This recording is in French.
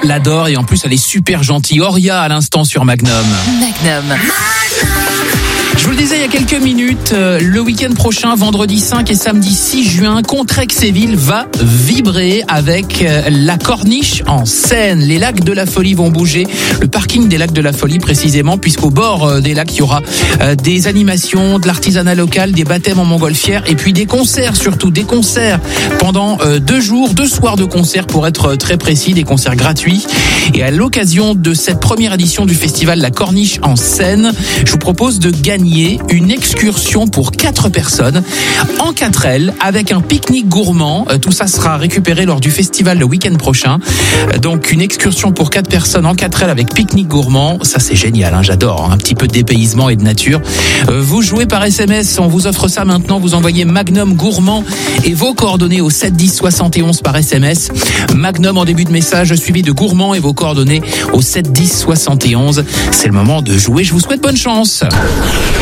l'adore et en plus elle est super gentille. Oria à l'instant sur Magnum. Magnum. Je vous le disais il y a quelques minutes, le week-end prochain, vendredi 5 et samedi 6 juin, Contrexéville va vibrer avec la corniche en Seine. Les lacs de la Folie vont bouger, le parking des lacs de la Folie précisément, puisqu'au bord des lacs, il y aura des animations, de l'artisanat local, des baptêmes en montgolfière et puis des concerts, surtout des concerts pendant 2 jours, 2 soirs de concerts pour être très précis, des concerts gratuits. Et à l'occasion de cette première édition du festival La Corniche en Seine, je vous propose de gagner une excursion pour 4 personnes en 4L avec un pique-nique gourmand. Tout ça sera récupéré lors du festival le week-end prochain. Donc une excursion pour 4 personnes en 4L avec pique-nique gourmand. Ça c'est génial, hein, j'adore. Un petit peu de dépaysement et de nature. Vous jouez par SMS, on vous offre ça maintenant. Vous envoyez Magnum Gourmand et vos coordonnées au 7 10 71 par SMS. Magnum en début de message suivi de Gourmand et vos coordonnées au 7 10 71. C'est le moment de jouer. Je vous souhaite bonne chance.